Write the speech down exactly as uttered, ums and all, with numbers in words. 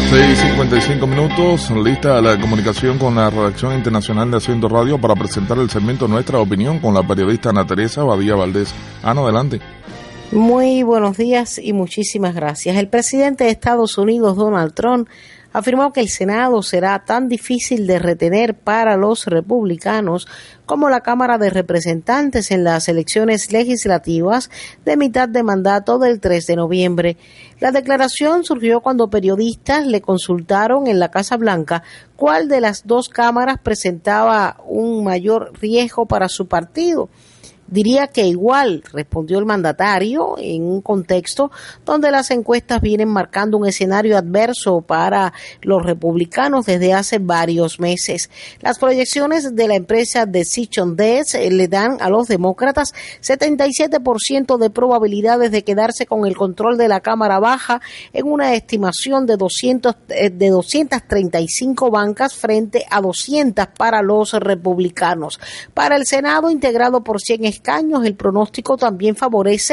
seis y cincuenta y cinco minutos, lista la comunicación con la redacción internacional de Haciendo Radio para presentar el segmento Nuestra Opinión con la periodista Ana Teresa Badía Valdés. Ana, adelante. Muy buenos días y muchísimas gracias. El presidente de Estados Unidos, Donald Trump, afirmó que el Senado será tan difícil de retener para los republicanos como la Cámara de Representantes en las elecciones legislativas de mitad de mandato del tres de noviembre. La declaración surgió cuando periodistas le consultaron en la Casa Blanca cuál de las dos cámaras presentaba un mayor riesgo para su partido. Diría que igual, respondió el mandatario, en un contexto donde las encuestas vienen marcando un escenario adverso para los republicanos desde hace varios meses. Las proyecciones de la empresa Decision Desk le dan a los demócratas setenta y siete por ciento de probabilidades de quedarse con el control de la Cámara Baja en una estimación de doscientos, de doscientas treinta y cinco bancas frente a doscientas para los republicanos. Para el Senado, integrado por cien escaños, el pronóstico también favorece